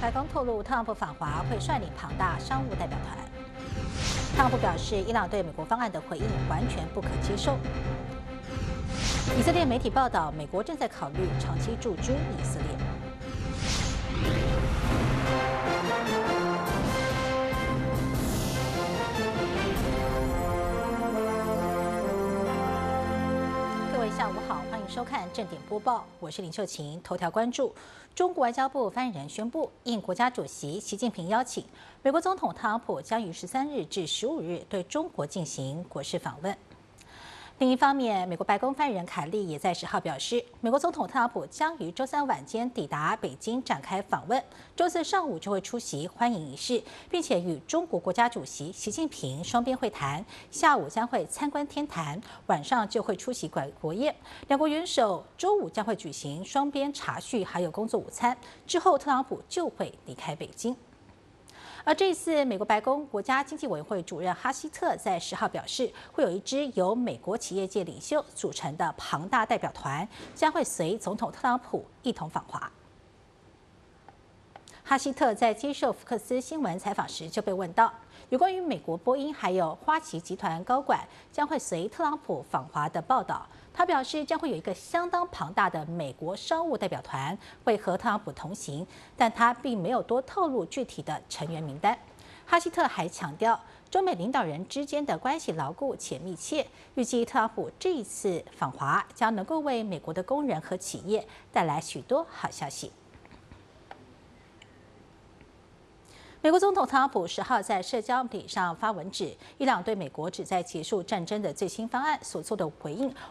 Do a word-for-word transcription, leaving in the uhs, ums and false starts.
白宫透露，特朗普访华会率领庞大商务代表团。特朗普表示，伊朗对美国方案的回应完全不可接受。以色列媒体报道，美国正在考虑长期驻军以色列。各位下午好，欢迎收看正点播报，我是林秀琴。头条关注：中国外交部发言人宣布，应国家主席习近平邀请，美国总统特朗普将于十三日至十五日对中国进行国事访问。另一方面，美国白宫发言人凯利也在十号表示，美国总统特朗普将于周三晚间抵达北京展开访问，周四上午就会出席欢迎仪式，并且与中国国家主席习近平双边会谈，下午将会参观天坛，晚上就会出席国宴。两国元首周五将会举行双边茶叙，还有工作午餐，之后特朗普就会离开北京。而这次，美国白宫国家经济委员会主任哈希特在十号表示，会有一支由美国企业界领袖组成的庞大代表团，将会随总统特朗普一同访华。哈希特在接受福克斯新闻采访时就被问到，有关于美国波音还有花旗集团高管将会随特朗普访华的报道。他表示，将会有一个相当庞大的美国商务代表团会和特朗普同行，但他并没有多透露具体的成员名单。哈希特还强调，中美领导人之间的关系牢固且密切，预计特朗普这一次访华将能够为美国的工人和企业带来许多好消息。美国总统特朗普十号在社交媒体上发文指，伊朗对美国旨在结束战争的最新方案所做的回应，